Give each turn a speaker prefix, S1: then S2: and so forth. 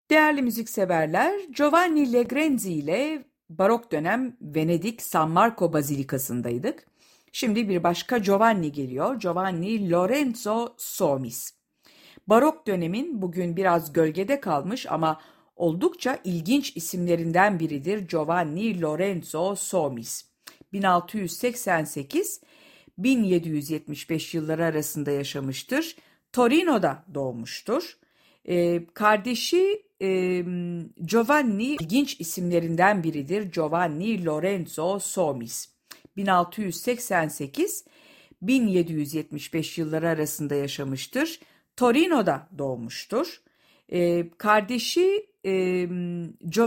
S1: Değerli müzikseverler, Giovanni Legrenzi ile barok dönem Venedik San Marco Bazilikası'ndaydık. Şimdi bir başka Giovanni geliyor, Giovanni Lorenzo Somis. Barok dönemin bugün biraz gölgede kalmış ama oldukça ilginç isimlerinden biridir Giovanni Lorenzo Somis. 1688-1775 yılları arasında yaşamıştır. Torino'da doğmuştur. Kardeşi Giovanni ilginç isimlerinden biridir Giovanni Lorenzo Somis. 1688-1775 yılları arasında yaşamıştır. Torino'da doğmuştur. Kardeşi